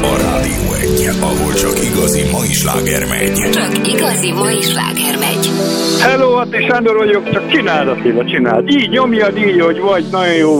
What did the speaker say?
A Rádió Egy, ahol csak igazi mai sláger megy. Csak igazi mai sláger megy. Hello, Atti Sándor vagyok, csak csináld, Attila, csináld. Így nyomjad, így, hogy vagy, nagyon jó